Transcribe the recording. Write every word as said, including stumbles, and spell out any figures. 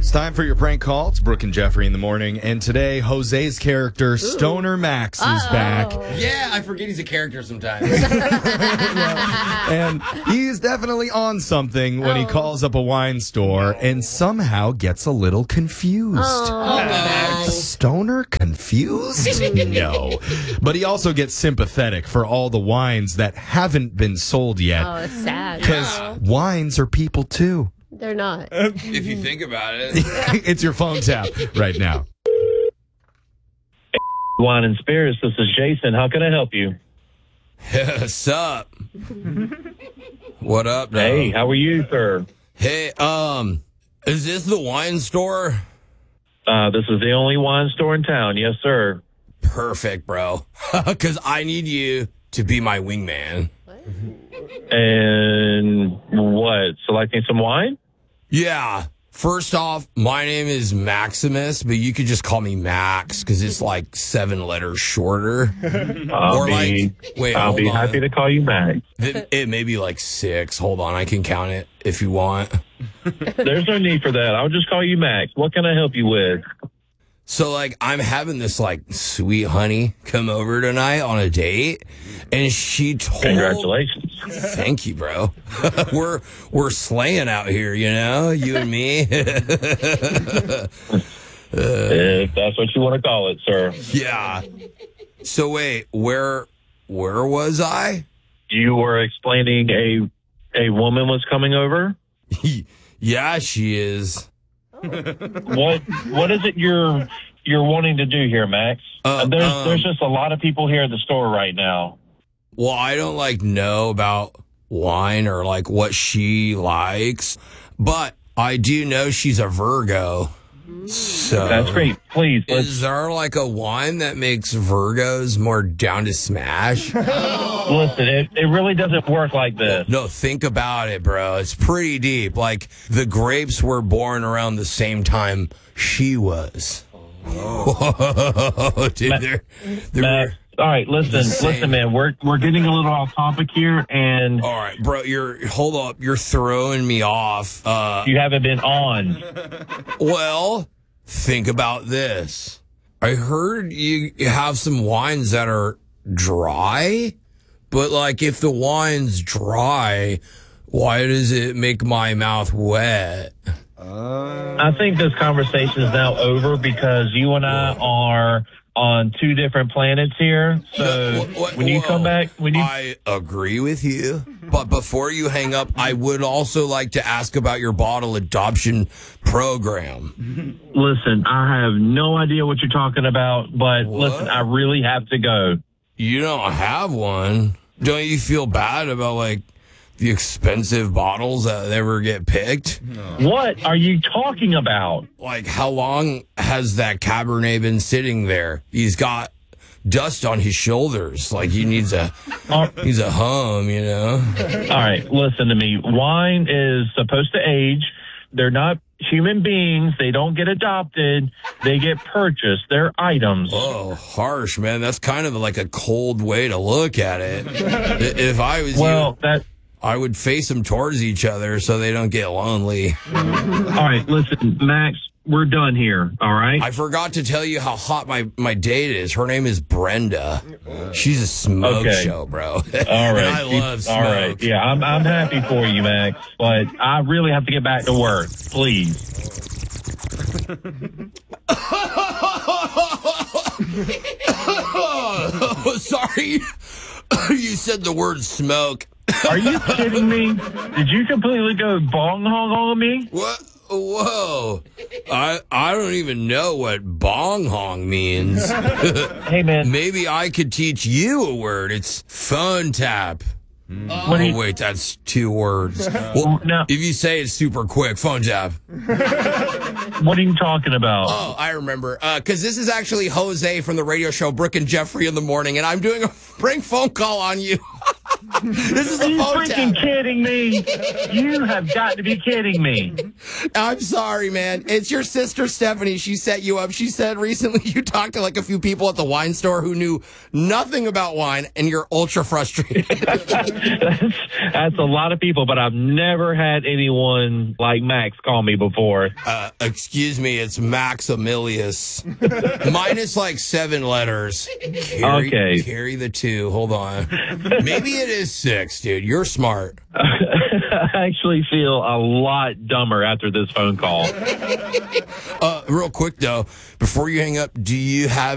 It's time for your prank call. It's Brooke and Jeffrey in the morning. And today, Jose's character, Ooh. Stoner Max, is Uh-oh. back. Yeah, I forget he's a character sometimes. yeah. And he's definitely on something when oh. he calls up a wine store and somehow gets a little confused. Oh. Stoner confused? No. But he also gets sympathetic for all the wines that haven't been sold yet. Oh, it's sad. Because yeah. wines are people too. They're not. If you think about it. It's your phone tap right now. Wine and Spirits, this is Jason. How can I help you? What's up? What up, dog? Hey, how are you, sir? Hey, um, is this the wine store? Uh, this is the only wine store in town. Yes, sir. Perfect, bro. Because I need you to be my wingman. What? And what? Selecting some wine? Yeah. First off, my name is Maximus, but you could just call me Max because it's like seven letters shorter. I'll or be, like, wait, I'll be on. happy to call you Max. It, it may be like six. Hold on, I can count it if you want. There's no need for that. I'll just call you Max. What can I help you with? So, like, I'm having this, like, sweet honey come over tonight on a date, and she told... Congratulations. Thank you, bro. we're we're slaying out here, you know, you and me. uh, if that's what you want to call it, sir. Yeah. So, wait, where where was I? You were explaining a a woman was coming over? Yeah, she is. What what is it you're you're wanting to do here, Max? Uh, there's um, there's just a lot of people here at the store right now. Well, I don't like know about wine or like what she likes, but I do know she's a Virgo. So that's great. Please, is there like a wine that makes Virgos more down to smash? Listen, it, it really doesn't work like this. No, think about it, bro. It's pretty deep. Like the grapes were born around the same time she was. Oh, dude, Matt, they're, they're Matt, all right, listen, listen, man. We're we're getting a little off topic here, and all right, bro. You're hold up. You're throwing me off. Uh, you haven't been on. Well, think about this. I heard you have some wines that are dry, but like if the wine's dry, why does it make my mouth wet? Uh, I think this conversation is now over because you and I are on two different planets here. So what, what, when you whoa. come back, when you I agree with you, but before you hang up, I would also like to ask about your bottle adoption program. Listen, I have no idea what you're talking about, but What? listen, I really have to go. You don't have one. Don't you feel bad about like the expensive bottles that never get picked? No. What are you talking about? Like, how long has that Cabernet been sitting there? He's got dust on his shoulders. Like, he needs a, uh, he's a hum, you know? All right, listen to me. Wine is supposed to age. They're not human beings. They don't get adopted. They get purchased. They're items. Oh, harsh, man. That's kind of like a cold way to look at it. If I was well, you, that I would face them towards each other so they don't get lonely. All right, listen, Max, we're done here, all right? I forgot to tell you how hot my, my date is. Her name is Brenda. She's a smoke okay. show, bro. All right. And I love smoke. All right. Yeah, I'm, I'm happy for you, Max, but I really have to get back to work. Please. Sorry. You said the word smoke. Are you kidding me? Did you completely go bong hong on me? What? Whoa. I I don't even know what bong hong means. Hey, man. Maybe I could teach you a word. It's phone tap. Uh, oh, you, wait, that's two words. Well, no. If you say it super quick, phone tap. What are you talking about? Oh, I remember. Because uh, this is actually Jose from the radio show Brooke and Jeffrey in the Morning, and I'm doing a prank phone call on you. This is Are a you phone freaking tap. kidding me? You have got to be kidding me. I'm sorry, man. It's your sister Stephanie. She set you up. She said recently you talked to like a few people at the wine store who knew nothing about wine, and you're ultra frustrated. that's, that's a lot of people, but I've never had anyone like Max call me before. Uh, excuse me, it's Maximilius. Minus like seven letters. Carry, Okay. Carry the two. Hold on. Maybe it is six, dude. You're smart. I actually feel a lot dumber after this phone call. Uh, real quick, though, before you hang up, do you have